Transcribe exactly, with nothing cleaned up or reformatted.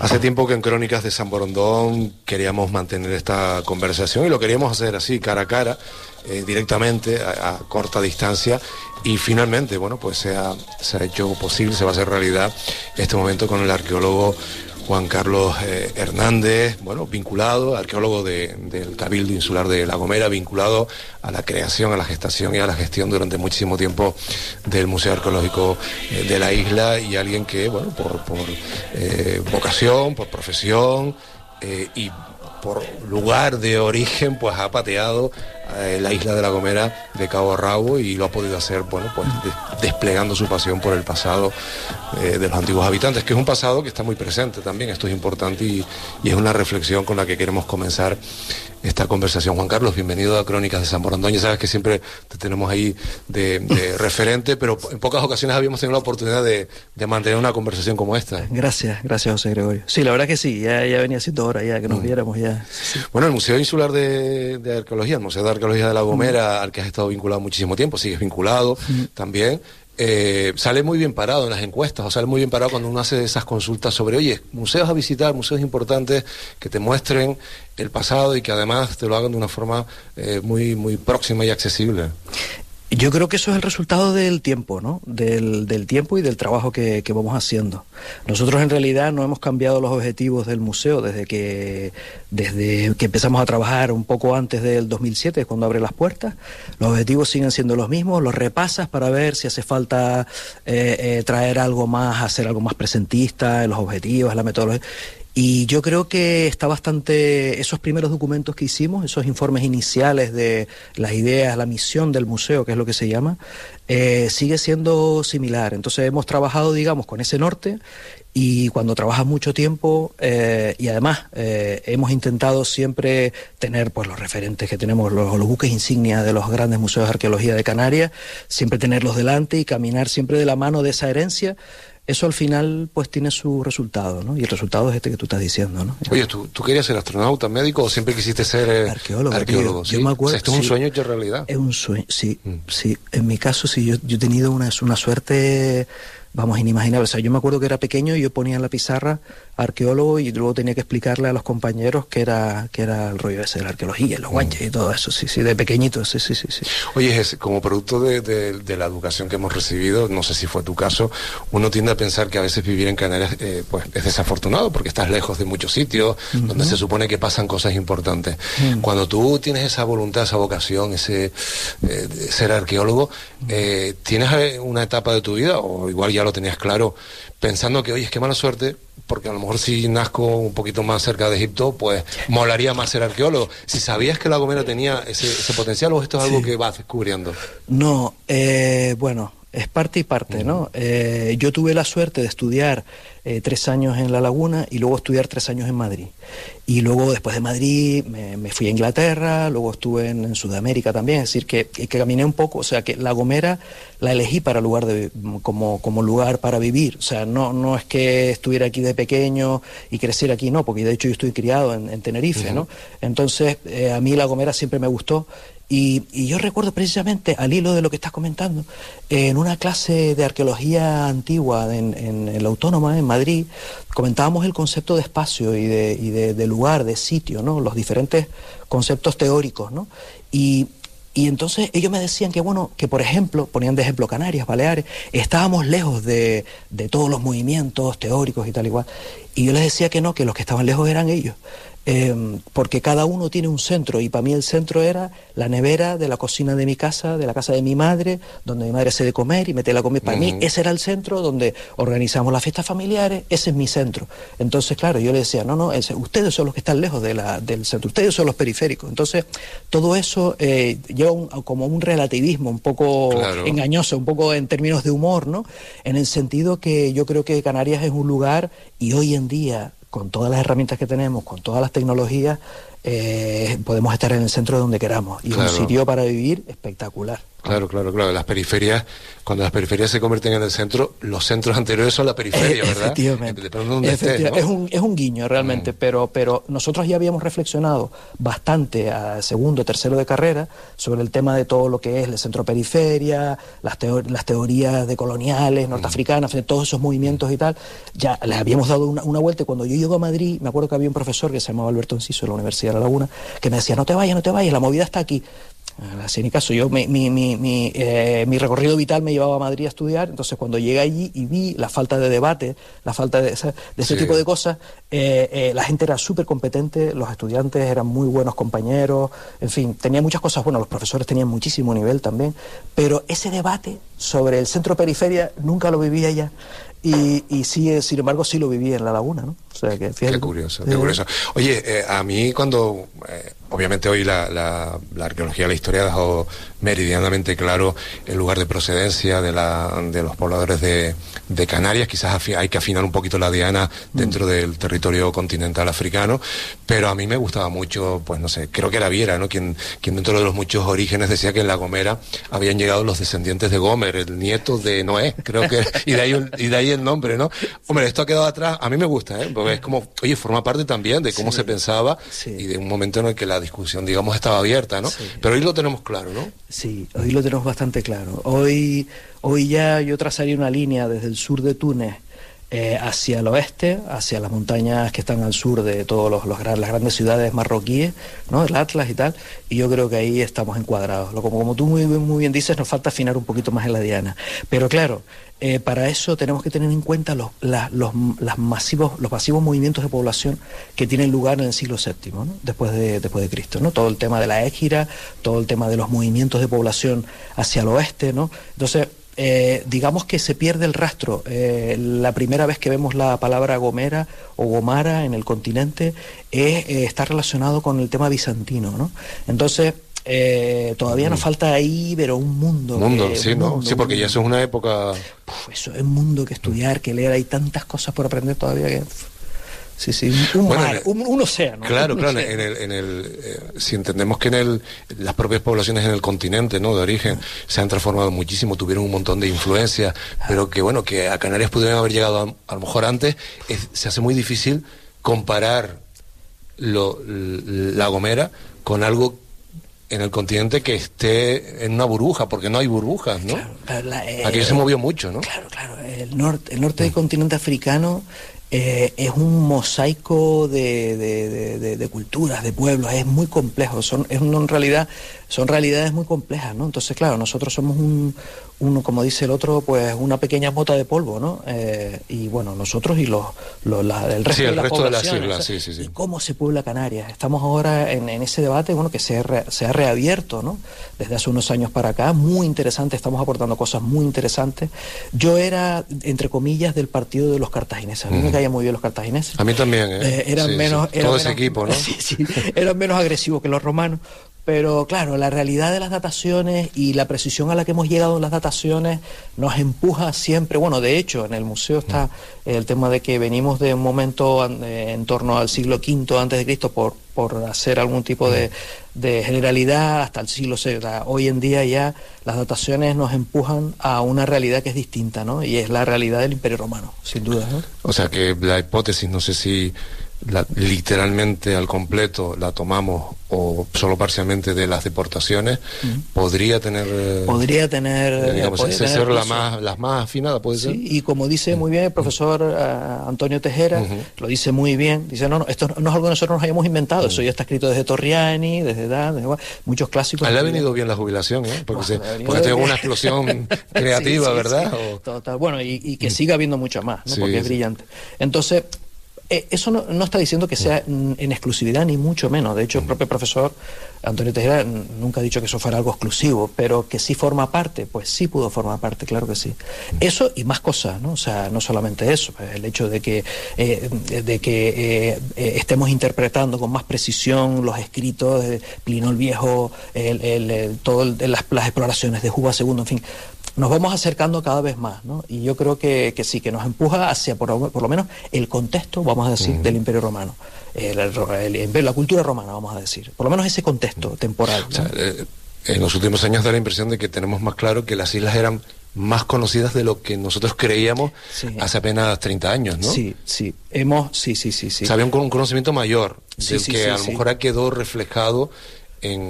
Hace tiempo que en Crónicas de San Borondón queríamos mantener esta conversación y lo queríamos hacer así, cara a cara, eh, directamente, a, a corta distancia, y finalmente, bueno, pues se ha, se ha hecho posible, se va a hacer realidad este momento con el arqueólogo Juan Carlos eh, Hernández, bueno, vinculado, arqueólogo de, del Cabildo Insular de La Gomera, vinculado a la creación, a la gestación y a la gestión durante muchísimo tiempo del Museo Arqueológico eh, de la isla, y alguien que, bueno, por, por eh, vocación, por profesión eh, y por lugar de origen, pues ha pateado eh, la isla de La Gomera de cabo a rabo, y lo ha podido hacer, bueno, pues de, desplegando su pasión por el pasado eh, de los antiguos habitantes, que es un pasado que está muy presente también. Esto es importante y, y es una reflexión con la que queremos comenzar esta conversación. Juan Carlos, bienvenido a Crónicas de San Borondón. Ya sabes que siempre te tenemos ahí de, de referente, pero en pocas ocasiones habíamos tenido la oportunidad de, de mantener una conversación como esta. Gracias, gracias José Gregorio. Sí, la verdad que sí, ya, ya venía siendo hora ya que nos mm. viéramos ya. Sí. Bueno, el Museo Insular de, de Arqueología, el Museo de Arqueología de La Gomera, mm. al que has estado vinculado muchísimo tiempo, sigues vinculado mm. también. Eh, sale muy bien parado en las encuestas, o sale muy bien parado cuando uno hace esas consultas sobre, oye, museos a visitar, museos importantes que te muestren el pasado y que además te lo hagan de una forma eh, muy, muy próxima y accesible. Yo creo que eso es el resultado del tiempo, ¿no? Del, del tiempo y del trabajo que, que vamos haciendo. Nosotros en realidad no hemos cambiado los objetivos del museo desde que, desde que empezamos a trabajar un poco antes del dos mil siete, cuando abre las puertas. Los objetivos siguen siendo los mismos, los repasas para ver si hace falta eh, eh, traer algo más, hacer algo más presentista en los objetivos, en la metodología. Y yo creo que está bastante, esos primeros documentos que hicimos, esos informes iniciales de las ideas, la misión del museo, que es lo que se llama, eh, sigue siendo similar. Entonces hemos trabajado, digamos, con ese norte, y cuando trabajas mucho tiempo eh, y además eh, hemos intentado siempre tener pues los referentes que tenemos, los, los buques insignia de los grandes museos de arqueología de Canarias, siempre tenerlos delante y caminar siempre de la mano de esa herencia. Eso al final pues tiene su resultado, ¿no? Y el resultado es este que tú estás diciendo, ¿no? Oye, ¿tú, tú querías ser astronauta, médico, o siempre quisiste ser eh, arqueólogo? Arqueólogo, ¿sí? Yo me acuerdo, o sea, esto es sí, un sueño hecho realidad. Es un sueño, sí, mm. sí. En mi caso sí, yo, yo he tenido una, una suerte, vamos, inimaginable. O sea, yo me acuerdo que era pequeño y yo ponía en la pizarra arqueólogo y luego tenía que explicarle a los compañeros que era que era el rollo ese de la arqueología, los guanches mm. y todo eso, sí, sí, de pequeñito, sí, sí, sí. sí. Oye, es, como producto de, de, de la educación que hemos recibido, no sé si fue tu caso, uno tiende a pensar que a veces vivir en Canarias eh, pues es desafortunado porque estás lejos de muchos sitios uh-huh. donde se supone que pasan cosas importantes. Uh-huh. Cuando tú tienes esa voluntad, esa vocación, ese eh, ser arqueólogo, eh, ¿tienes una etapa de tu vida, o igual ya lo tenías claro, pensando que, oye, es que mala suerte, porque a lo mejor si nazco un poquito más cerca de Egipto, pues molaría más ser arqueólogo? Si sabías que La Gomera tenía ese, ese potencial, ¿o esto es sí. algo que vas descubriendo? No, eh, bueno, es parte y parte, ¿no? Eh, yo tuve la suerte de estudiar eh, tres años en La Laguna y luego estudiar tres años en Madrid. Y luego, después de Madrid, me, me fui a Inglaterra, luego estuve en, en Sudamérica también, es decir, que, que caminé un poco, o sea, que La Gomera la elegí para lugar de, como, como lugar para vivir. O sea, no, no es que estuviera aquí de pequeño y crecer aquí, no, porque de hecho yo estoy criado en, en Tenerife, uh-huh. ¿no? Entonces, eh, a mí La Gomera siempre me gustó. Y, y yo recuerdo precisamente, al hilo de lo que estás comentando, en una clase de arqueología antigua en, en, en la Autónoma, en Madrid, comentábamos el concepto de espacio y de, y de, de lugar, de sitio, ¿no? Los diferentes conceptos teóricos, ¿no? Y, y entonces ellos me decían que, bueno, que por ejemplo, ponían de ejemplo Canarias, Baleares, estábamos lejos de, de todos los movimientos teóricos y tal y cual. Y yo les decía que no, que los que estaban lejos eran ellos. Eh, porque cada uno tiene un centro, y para mí el centro era la nevera de la cocina de mi casa, de la casa de mi madre, donde mi madre hace de comer y mete la comida. Para uh-huh. mí ese era el centro donde organizamos las fiestas familiares, ese es mi centro. Entonces, claro, yo le decía, no, no, ese, ustedes son los que están lejos de la, del centro, ustedes son los periféricos. Entonces, todo eso eh, lleva un, como un relativismo un poco claro. engañoso, un poco en términos de humor, ¿no? En el sentido que yo creo que Canarias es un lugar, y hoy en día, con todas las herramientas que tenemos, con todas las tecnologías, eh, podemos estar en el centro de donde queramos. Y claro. es un sitio para vivir espectacular. Claro, claro, claro. Las periferias, cuando las periferias se convierten en el centro, los centros anteriores son la periferia, ¿verdad? Efectivamente. Depende de dónde estés, ¿no? Es un, es un guiño realmente, Mm. pero, pero nosotros ya habíamos reflexionado bastante a segundo, tercero de carrera sobre el tema de todo lo que es el centro-periferia, las, teo las teorías de coloniales, norteafricanas, mm. todos esos movimientos y tal. Ya les habíamos dado una, una vuelta y cuando yo llego a Madrid, me acuerdo que había un profesor que se llamaba Alberto Enciso de la Universidad de La Laguna, que me decía, no te vayas, no te vayas, la movida está aquí. Así ni caso, yo mi, mi, mi, mi, eh, mi recorrido vital me llevaba a Madrid a estudiar, entonces cuando llegué allí y vi la falta de debate, la falta de, ese, de ese sí. tipo de cosas, eh, eh, la gente era súper competente, los estudiantes eran muy buenos compañeros, en fin, tenía muchas cosas, bueno, los profesores tenían muchísimo nivel también, pero ese debate sobre el centro-periferia nunca lo vivía allá. Y, y sí, sin embargo, sí lo viví en La Laguna, ¿no? O sea, que fíjate. Qué curioso, qué curioso. Oye, eh, a mí cuando, eh, obviamente hoy la, la, la arqueología, la historia ha dejado meridianamente claro el lugar de procedencia de, la, de los pobladores de, de Canarias, quizás hay que afinar un poquito la diana dentro mm. del territorio continental africano, pero a mí me gustaba mucho, pues no sé, creo que era Viera, ¿no? Quien, quien dentro de los muchos orígenes decía que en La Gomera habían llegado los descendientes de Gomer, el nieto de Noé, creo que, y de ahí, y de ahí el nombre, ¿no? Hombre, esto ha quedado atrás, a mí me gusta, ¿eh? Porque es como, oye, forma parte también de cómo sí, se pensaba sí. y de un momento en el que la discusión, digamos, estaba abierta, ¿no? Sí. Pero hoy lo tenemos claro, ¿no? Sí, hoy lo tenemos bastante claro. Hoy, hoy ya yo trazaría una línea desde el sur de Túnez eh, hacia el oeste, hacia las montañas que están al sur de todas los, los, las grandes ciudades marroquíes, ¿no? El Atlas y tal, y yo creo que ahí estamos encuadrados. Como, como tú muy, muy bien dices, nos falta afinar un poquito más en la diana. Pero claro, Eh, para eso tenemos que tener en cuenta los, la, los, las masivos, los masivos movimientos de población que tienen lugar en el siglo séptimo, ¿no? después, de, después de Cristo, ¿no? Todo el tema de la égira, todo el tema de los movimientos de población hacia el oeste, ¿no? Entonces, eh, digamos que se pierde el rastro. Eh, la primera vez que vemos la palabra Gomera o Gomara en el continente es, eh, está relacionado con el tema bizantino, ¿no? Entonces, Eh, todavía mm. nos falta ahí, pero un mundo. Mundo, que, sí, un ¿no? Mundo, sí, porque un ya eso es una época. Puf, eso es un mundo que estudiar, que leer, hay tantas cosas por aprender todavía que. Sí, sí, un bueno, mar, el, un, un océano. Claro, un claro, océano. en el, en el, eh, si entendemos que en el, las propias poblaciones en el continente, ¿no? De origen, ah. se han transformado muchísimo, tuvieron un montón de influencias, ah. pero que bueno, que a Canarias pudieran haber llegado a, a lo mejor antes, es, se hace muy difícil comparar lo, la Gomera con algo en el continente que esté en una burbuja, porque no hay burbujas, ¿no? Claro, claro, la, eh, Aquello se movió mucho, ¿no? Claro, claro. El norte, el norte del continente africano eh, es un mosaico de, de, de, de, de culturas, de pueblos, es muy complejo, son, es una, en realidad, son realidades muy complejas, ¿no? Entonces, claro, nosotros somos un, uno, como dice el otro, pues una pequeña mota de polvo, ¿no? Eh, y bueno, nosotros y los, los la, el resto sí, de el las resto de las poblaciones, islas, o sea, sí, sí, sí. Y cómo se puebla Canarias. Estamos ahora en, en ese debate, bueno, que se, ha re, se ha reabierto, ¿no? Desde hace unos años para acá, muy interesante, estamos aportando cosas muy interesantes. Yo era, entre comillas, del partido de los cartagineses. A mí mm. me caían muy bien los cartagineses. A mí también, ¿eh? eh eran sí, menos, sí. Eran Todo menos, ese equipo, ¿no? Sí, sí, eran menos agresivos que los romanos. Pero claro, la realidad de las dataciones y la precisión a la que hemos llegado en las dataciones nos empuja siempre, bueno, de hecho en el museo está el tema de que venimos de un momento en torno al siglo quinto antes de Cristo por, por hacer algún tipo de, de generalidad hasta el siglo sexto. Hoy en día ya las dataciones nos empujan a una realidad que es distinta, ¿no? Y es la realidad del Imperio Romano, sin duda, ¿no? O sea que la hipótesis, no sé si la, literalmente al completo la tomamos o solo parcialmente de las deportaciones, uh-huh. podría tener podría tener eh, digamos, podría ese tener ser la más, las más afinadas, puede sí, ser. Y como dice muy bien el profesor uh, Antonio Tejera, uh-huh. lo dice muy bien, dice no, no, esto no es algo que nosotros nos hayamos inventado, uh-huh. eso ya está escrito desde Torriani, desde, desde, desde muchos clásicos. A él le ha venido bien la jubilación, ¿eh? porque, se, porque tengo una explosión creativa, sí, sí, ¿verdad? Sí. O... Total. Bueno, y, y que siga habiendo mucha más, ¿no? sí, porque es sí. brillante. Entonces, Eh, eso no, no está diciendo que sea en, en exclusividad, ni mucho menos. De hecho, el propio profesor Antonio Tejera nunca ha dicho que eso fuera algo exclusivo, pero que sí forma parte, pues sí pudo formar parte, claro que sí. Eso y más cosas, ¿no? O sea, no solamente eso, el hecho de que, eh, de que eh, eh, estemos interpretando con más precisión los escritos de Plinio el Viejo, el, el, el, todo el, las, las exploraciones de Juba segundo, en fin. Nos vamos acercando cada vez más, ¿no? Y yo creo que, que sí, que nos empuja hacia, por, por lo menos, el contexto, vamos a decir, uh-huh. del Imperio Romano. El, el, el, la cultura romana, vamos a decir. Por lo menos ese contexto uh-huh. temporal, ¿no? O sea, eh, En los últimos años da la impresión de que tenemos más claro que las islas eran más conocidas de lo que nosotros creíamos sí. hace apenas treinta años, ¿no? Sí, sí, hemos, sí, sí, sí, sí. O sea, había un, un conocimiento mayor, sí, del sí, que sí, a lo sí. mejor quedó reflejado en,